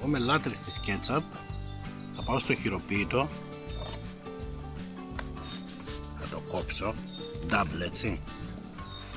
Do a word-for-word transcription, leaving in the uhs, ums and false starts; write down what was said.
είμαι λάτρης της κέτσαπ. Θα πάω στο χειροποίητο. Θα το κόψω. Double, έτσι.